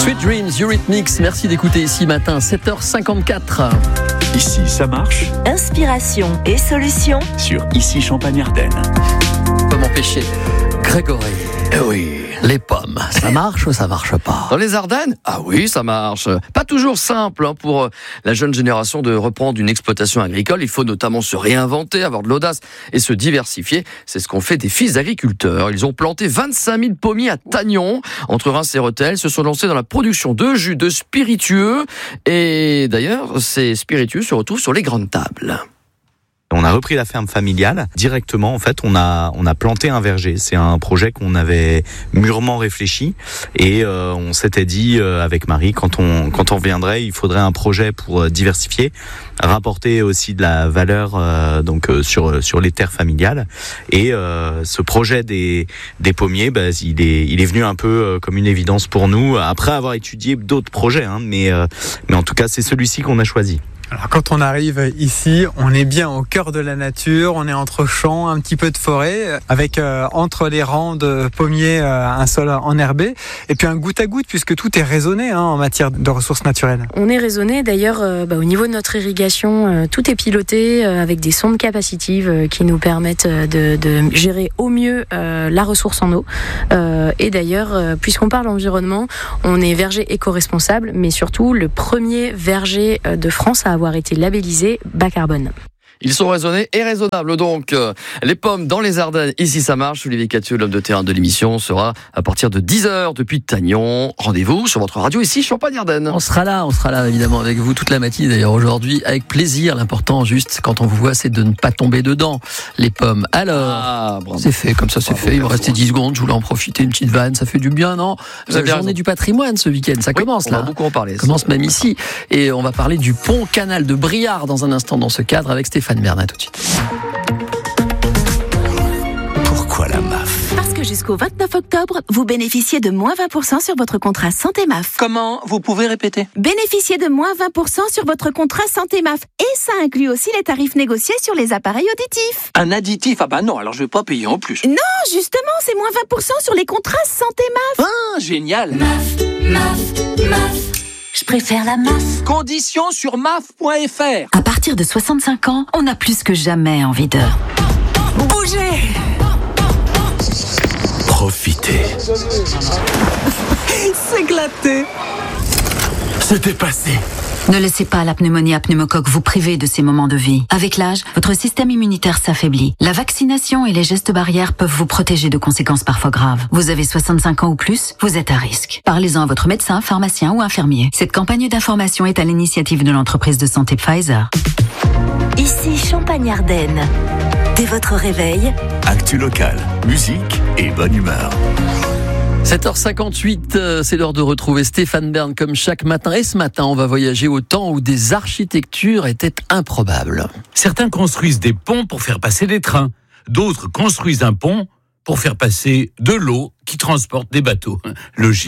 Sweet Dreams, Eurythmics, merci d'écouter ici matin, 7h54. Ici, ça marche. Inspiration et solutions Sur Ici Champagne-Ardenne. Pas m'empêcher. Grégory. Eh oui. Les pommes, ça marche ou ça marche pas? Dans les Ardennes? Ah oui, ça marche. Pas toujours simple pour la jeune génération de reprendre une exploitation agricole. Il faut notamment se réinventer, avoir de l'audace et se diversifier. C'est ce qu'ont fait des fils d'agriculteurs. Ils ont planté 25 000 pommiers à Tagnon, entre Reims et Rethel. Ils se sont lancés dans la production de jus, de spiritueux. Et d'ailleurs, ces spiritueux se retrouvent sur les grandes tables. On a repris la ferme familiale directement. En fait, on a planté un verger. C'est un projet qu'on avait mûrement réfléchi et on s'était dit avec Marie quand on reviendrait, il faudrait un projet pour diversifier, rapporter aussi de la valeur sur les terres familiales. Et ce projet des pommiers, il est venu un peu comme une évidence pour nous après avoir étudié d'autres projets. Mais en tout cas, c'est celui-ci qu'on a choisi. Alors quand on arrive ici, on est bien au cœur de la nature, on est entre champs, un petit peu de forêt, avec entre les rangs de pommiers un sol enherbé, et puis un goutte à goutte, puisque tout est raisonné en matière de ressources naturelles. On est raisonné, d'ailleurs au niveau de notre irrigation, tout est piloté avec des sondes capacitives qui nous permettent de gérer au mieux la ressource en eau. Et d'ailleurs, puisqu'on parle environnement, on est verger éco-responsable, mais surtout le premier verger de France à avoir été labellisé bas carbone. Ils sont raisonnés et raisonnables, donc. Les pommes dans les Ardennes, ici ça marche. Olivier Cathieux, l'homme de terrain de l'émission, sera à partir de 10h depuis Tagnon. Rendez-vous sur votre radio ici, Champagne-Ardenne. On sera là évidemment avec vous toute la matinée d'ailleurs aujourd'hui, avec plaisir. L'important juste quand on vous voit, c'est de ne pas tomber dedans, les pommes. Alors, c'est fait, comme ça c'est fait. Il va rester 10 secondes, je voulais en profiter, une petite vanne, ça fait du bien, non? Vous avez Journée raison. du patrimoine ce week-end, ça commence là. On va beaucoup en parler. Ça commence même ici. Et on va parler du pont canal de Briare dans un instant dans ce cadre avec Stéphane Bernat tout de suite. Pourquoi la MAF? Parce que jusqu'au 29 octobre, vous bénéficiez de moins 20% sur votre contrat Santé MAF. Comment? Vous pouvez répéter? Bénéficiez de moins 20% sur votre contrat Santé MAF. Et ça inclut aussi les tarifs négociés sur les appareils auditifs. Un additif? Ah bah non, alors je vais pas payer en plus. Non, justement, c'est moins 20% sur les contrats Santé MAF. Ah, génial! MAF. Je préfère la MAF. Conditions sur maf.fr. À partir de 65 ans, on a plus que jamais envie de bouger. Profitez. S'éclater. Se dépasser. Ne laissez pas la pneumonie à pneumocoque vous priver de ces moments de vie. Avec l'âge, votre système immunitaire s'affaiblit. La vaccination et les gestes barrières peuvent vous protéger de conséquences parfois graves. Vous avez 65 ans ou plus, vous êtes à risque. Parlez-en à votre médecin, pharmacien ou infirmier. Cette campagne d'information est à l'initiative de l'entreprise de santé Pfizer. Ici Champagne-Ardenne. Dès votre réveil, Actu locale, musique et bonne humeur. 7h58, c'est l'heure de retrouver Stéphane Bern comme chaque matin. Et ce matin, on va voyager au temps où des architectures étaient improbables. Certains construisent des ponts pour faire passer des trains. D'autres construisent un pont pour faire passer de l'eau qui transporte des bateaux. Logique.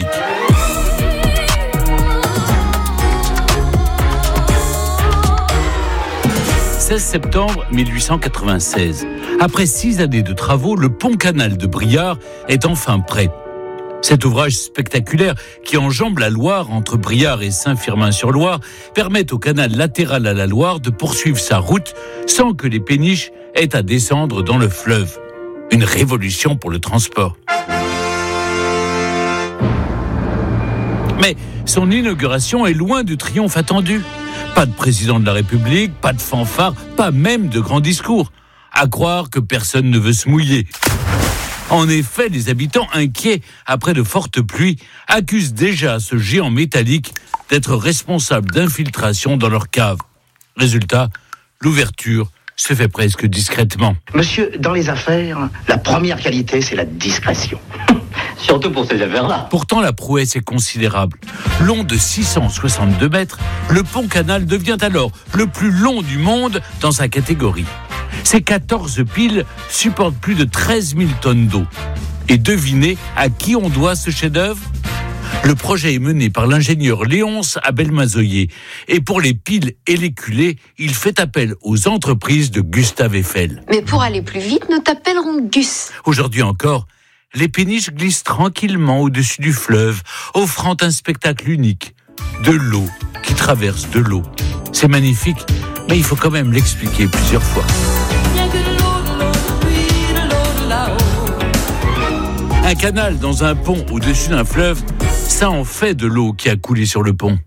« 16 septembre 1896. Après 6 années de travaux, le pont-canal de Briare est enfin prêt. Cet ouvrage spectaculaire qui enjambe la Loire entre Briare et Saint-Firmin-sur-Loire permet au canal latéral à la Loire de poursuivre sa route sans que les péniches aient à descendre dans le fleuve. Une révolution pour le transport. Mais son inauguration est loin du triomphe attendu. Pas de président de la République, pas de fanfare, pas même de grands discours. À croire que personne ne veut se mouiller. En effet, les habitants inquiets après de fortes pluies accusent déjà ce géant métallique d'être responsable d'infiltration dans leur cave. Résultat, l'ouverture se fait presque discrètement. Monsieur, dans les affaires, la première qualité, c'est la discrétion. Surtout pour ces affaires-là. Pourtant, la prouesse est considérable. Long de 662 mètres, le pont-canal devient alors le plus long du monde dans sa catégorie. Ces 14 piles supportent plus de 13 000 tonnes d'eau. Et devinez à qui on doit ce chef-d'œuvre ? Le projet est mené par l'ingénieur Léonce Abel-Mazoyer. Et pour les piles et les culées, il fait appel aux entreprises de Gustave Eiffel. Mais pour aller plus vite, nous t'appellerons Gus. Aujourd'hui encore, les péniches glissent tranquillement au-dessus du fleuve, offrant un spectacle unique. De l'eau qui traverse de l'eau. C'est magnifique, mais il faut quand même l'expliquer plusieurs fois. Un canal dans un pont au-dessus d'un fleuve, ça en fait de l'eau qui a coulé sur le pont.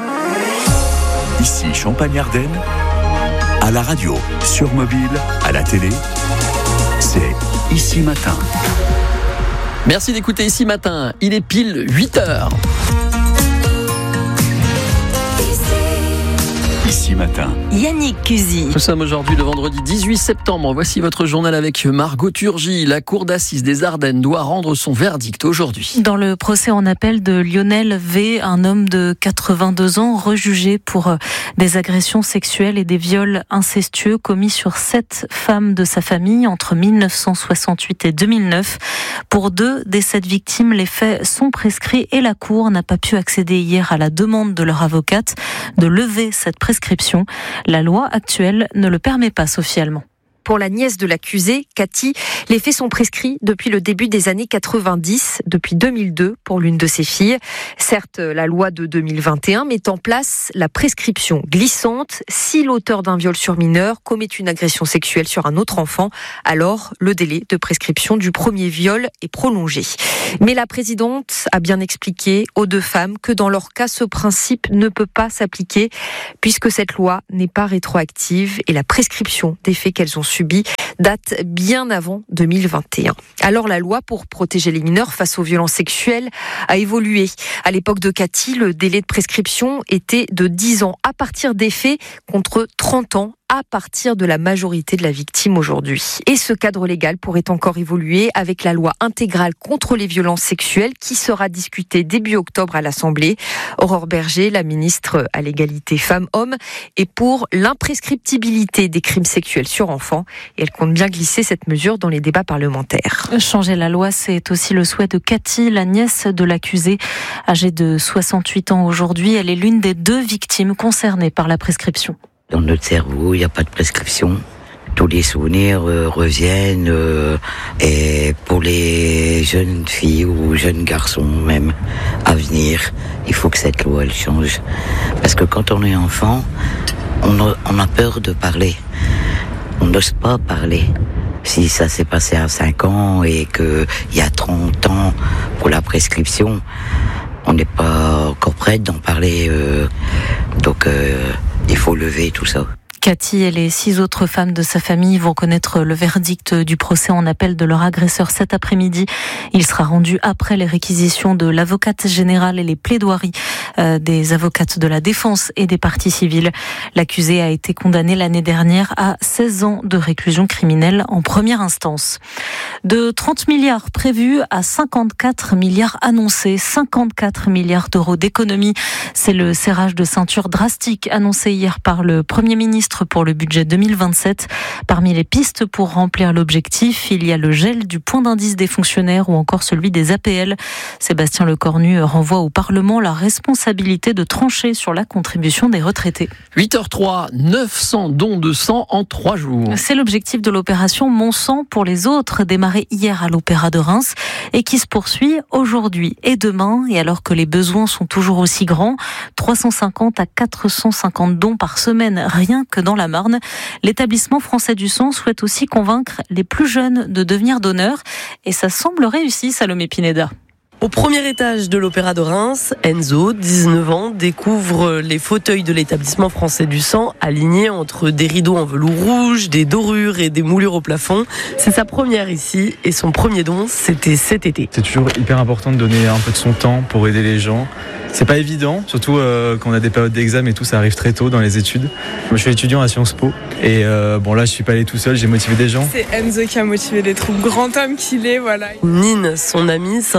Ici Champagne-Ardenne, à la radio, sur mobile, à la télé, c'est Ici Matin. Merci d'écouter Ici Matin, il est pile 8h. Ici Matin. Yannick Cusy. Nous sommes aujourd'hui le vendredi 18 septembre. Voici votre journal avec Margot Turgy. La cour d'assises des Ardennes doit rendre son verdict aujourd'hui. Dans le procès en appel de Lionel V, un homme de 82 ans rejugé pour des agressions sexuelles et des viols incestueux commis sur 7 femmes de sa famille entre 1968 et 2009. Pour 2 des 7 victimes, les faits sont prescrits et la cour n'a pas pu accéder hier à la demande de leur avocate de lever cette prescription. La loi actuelle ne le permet pas, Sophie Allemand. Pour la nièce de l'accusé, Cathy, les faits sont prescrits depuis le début des années 90, depuis 2002 pour l'une de ses filles. Certes, la loi de 2021 met en place la prescription glissante. Si l'auteur d'un viol sur mineur commet une agression sexuelle sur un autre enfant, alors le délai de prescription du premier viol est prolongé. Mais la présidente a bien expliqué aux 2 femmes que dans leur cas, ce principe ne peut pas s'appliquer puisque cette loi n'est pas rétroactive et la prescription des faits qu'elles ont subis date bien avant 2021. Alors la loi pour protéger les mineurs face aux violences sexuelles a évolué. À l'époque de Cathy, le délai de prescription était de 10 ans à partir des faits contre 30 ans à partir de la majorité de la victime aujourd'hui. Et ce cadre légal pourrait encore évoluer avec la loi intégrale contre les violences sexuelles qui sera discutée début octobre à l'Assemblée. Aurore Berger, la ministre à l'égalité femmes-hommes, est pour l'imprescriptibilité des crimes sexuels sur enfants et elle compte bien glisser cette mesure dans les débats parlementaires. Changer la loi, c'est aussi le souhait de Cathy, la nièce de l'accusé, âgée de 68 ans aujourd'hui. Elle est l'une des 2 victimes concernées par la prescription. Dans notre cerveau, il n'y a pas de prescription. Tous les souvenirs reviennent. Et pour les jeunes filles ou jeunes garçons même à venir, il faut que cette loi elle change. Parce que quand on est enfant, on a peur de parler. On n'ose pas parler. Si ça s'est passé à 5 ans et qu'il y a 30 ans pour la prescription, on n'est pas encore prête d'en parler. Donc il faut lever tout ça. Cathy et les 6 autres femmes de sa famille vont connaître le verdict du procès en appel de leur agresseur cet après-midi. Il sera rendu après les réquisitions de l'avocate générale et les plaidoiries des avocates de la défense et des parties civiles. L'accusé a été condamné l'année dernière à 16 ans de réclusion criminelle en première instance. De 30 milliards prévus à 54 milliards annoncés, 54 milliards d'euros d'économies. C'est le serrage de ceinture drastique annoncé hier par le Premier ministre pour le budget 2027. Parmi les pistes pour remplir l'objectif, il y a le gel du point d'indice des fonctionnaires ou encore celui des APL. Sébastien Lecornu renvoie au Parlement la responsabilité de trancher sur la contribution des retraités. 8h03, 900 dons de sang en 3 jours. C'est l'objectif de l'opération Mon sang pour les autres, démarrée hier à l'Opéra de Reims et qui se poursuit aujourd'hui et demain. Et alors que les besoins sont toujours aussi grands, 350 à 450 dons par semaine, rien que dans la Marne. L'établissement français du sang souhaite aussi convaincre les plus jeunes de devenir donneurs. Et ça semble réussi, Salomé Pineda. Au premier étage de l'Opéra de Reims, Enzo, 19 ans, découvre les fauteuils de l'établissement français du sang alignés entre des rideaux en velours rouge, des dorures et des moulures au plafond. C'est sa première ici et son premier don, c'était cet été. C'est toujours hyper important de donner un peu de son temps pour aider les gens. C'est pas évident, surtout quand on a des périodes d'examen et tout, ça arrive très tôt dans les études. Moi, je suis étudiant à Sciences Po et bon là, je suis pas allé tout seul, j'ai motivé des gens. C'est Enzo qui a motivé les troupes, grand homme qu'il est, voilà. Nine, son amie, s'installe dans son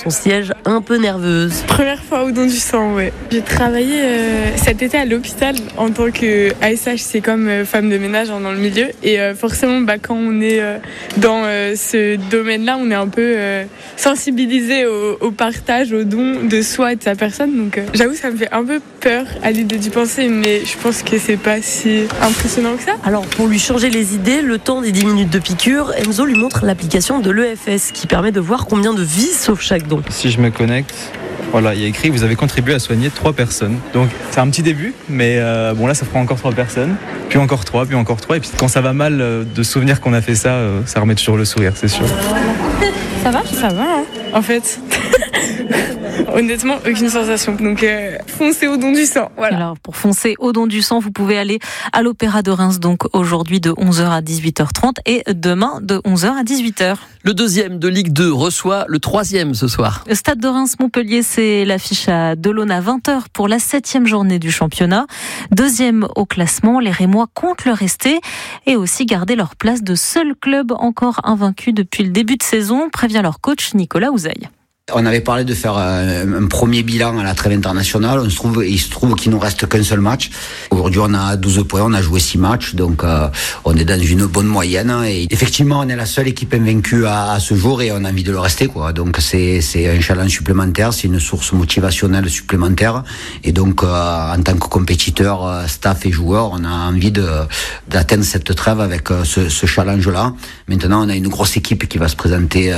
son siège un peu nerveuse. Première fois au don du sang, ouais. J'ai travaillé cet été à l'hôpital en tant que ASH, c'est comme femme de ménage dans le milieu. Et forcément, quand on est dans ce domaine-là, on est un peu sensibilisé au partage, au don de soi et de sa personne. Donc j'avoue, ça me fait un peu peur à l'idée d'y penser, mais je pense que c'est pas si impressionnant que ça. Alors pour lui changer les idées, le temps des 10 minutes de piqûre, Enzo lui montre l'application de l'EFS qui permet de voir combien de vies sauve chaque don. Si je me connecte, voilà, il y a écrit vous avez contribué à soigner 3 personnes. Donc c'est un petit début, mais là ça prend encore 3 personnes, puis encore 3, puis encore 3. Et puis quand ça va mal, de se souvenir qu'on a fait ça, ça remet toujours le sourire, c'est sûr. Ça va ? Ça va, hein, en fait. Honnêtement, aucune sensation. Donc, foncez au don du sang. Voilà. Alors, pour foncer au don du sang, vous pouvez aller à l'Opéra de Reims, donc aujourd'hui de 11h à 18h30 et demain de 11h à 18h. Le 2e de Ligue 2 reçoit le 3e ce soir. Le Stade de Reims-Montpellier, c'est l'affiche à Delaune à 20h pour la 7e journée du championnat. 2e au classement, les Rémois comptent le rester et aussi garder leur place de seul club encore invaincu depuis le début de saison, prévient leur coach Nicolas Ouzaille. On avait parlé de faire un premier bilan à la trêve internationale. Il se trouve qu'il nous reste qu'un seul match. Aujourd'hui, on a 12 points, on a joué 6 matchs, donc on est dans une bonne moyenne. Et effectivement, on est la seule équipe invaincue à ce jour et on a envie de le rester, quoi. Donc c'est un challenge supplémentaire, c'est une source motivationnelle supplémentaire. Et donc, en tant que compétiteur, staff et joueur, on a envie d'atteindre cette trêve avec ce challenge-là. Maintenant, on a une grosse équipe qui va se présenter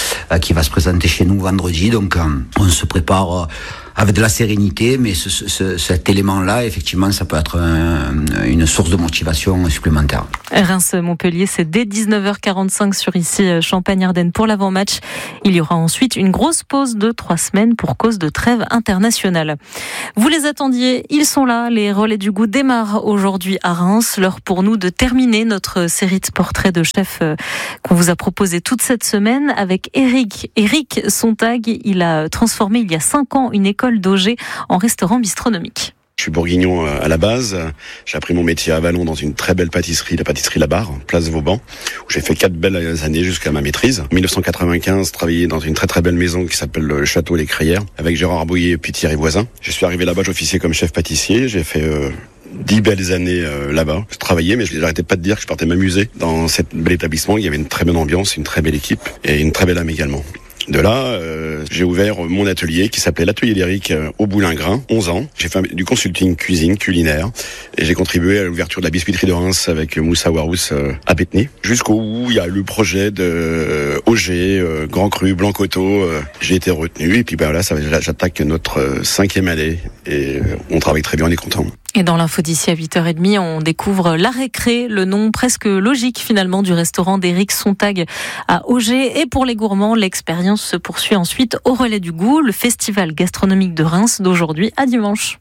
chez nous vendredi, donc on se prépare avec de la sérénité, mais cet élément-là, effectivement, ça peut être une source de motivation supplémentaire. Reims-Montpellier, c'est dès 19h45 sur ici Champagne-Ardenne pour l'avant-match. Il y aura ensuite une grosse pause de 3 semaines pour cause de trêve internationale. Vous les attendiez, ils sont là. Les Relais du Goût démarrent aujourd'hui à Reims. L'heure pour nous de terminer notre série de portraits de chefs qu'on vous a proposé toute cette semaine avec Eric Sontag. Il a transformé il y a 5 ans une école d'Auger en restaurant bistronomique. Je suis bourguignon à la base. J'ai appris mon métier à Vallon dans une très belle pâtisserie, la pâtisserie La Barre, place Vauban, où j'ai fait 4 belles années jusqu'à ma maîtrise. En 1995, travaillé dans une très très belle maison qui s'appelle le Château Les Crayères, avec Gérard Arbouillet et puis Thierry Voisin. Je suis arrivé là-bas, j'officiais comme chef pâtissier. J'ai fait 10 belles années là-bas. Je travaillais, mais je n'arrêtais pas de dire que je partais m'amuser dans cet bel établissement. Il y avait une très bonne ambiance, une très belle équipe et une très belle âme également. De là, j'ai ouvert mon atelier qui s'appelait l'Atelier d'Eric au Boulingrin, 11 ans. J'ai fait du consulting cuisine, culinaire, et j'ai contribué à l'ouverture de la biscuiterie de Reims avec Moussa Warous à Bétheny. Jusqu'au où il y a le projet de Auger, Grand Cru, Blanc Coteau. J'ai été retenu, et puis là, j'attaque notre 5e année, et on travaille très bien, on est content. Et dans l'info d'ici à 8h30, on découvre La Récré, le nom presque logique finalement du restaurant d'Eric Sontag à Auger. Et pour les gourmands, l'expérience se poursuit ensuite au Relais du Goût, le festival gastronomique de Reims d'aujourd'hui à dimanche.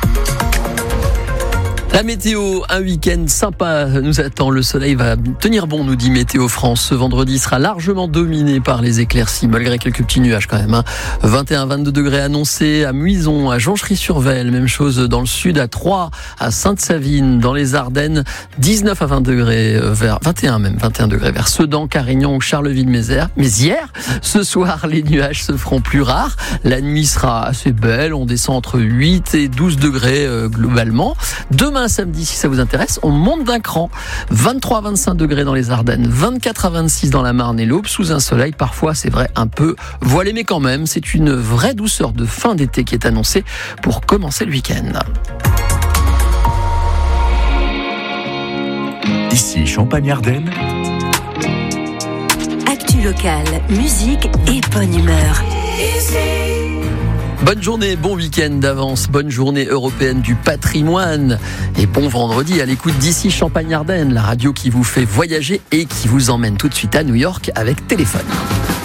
La météo, un week-end sympa nous attend. Le soleil va tenir bon, nous dit Météo France. Ce vendredi sera largement dominé par les éclaircies, malgré quelques petits nuages quand même. 21-22 degrés annoncés à Muison, à Jonchery-sur-Vesle. Même chose dans le sud, à Troyes, à Sainte-Savine, dans les Ardennes. 19 à 20 degrés, vers 21 degrés vers Sedan, Carignan ou Charleville-Mézières. Ce soir, les nuages se feront plus rares. La nuit sera assez belle. On descend entre 8 et 12 degrés globalement. Demain, samedi, si ça vous intéresse, on monte d'un cran. 23 à 25 degrés dans les Ardennes, 24 à 26 dans la Marne et l'Aube, sous un soleil parfois, c'est vrai, un peu voilé, mais quand même, c'est une vraie douceur de fin d'été qui est annoncée pour commencer le week-end. Ici, Champagne-Ardenne. Actu locale, musique et bonne humeur. Bonne journée, bon week-end d'avance, bonne journée européenne du patrimoine et bon vendredi à l'écoute d'ici Champagne-Ardenne, la radio qui vous fait voyager et qui vous emmène tout de suite à New York avec Téléphone.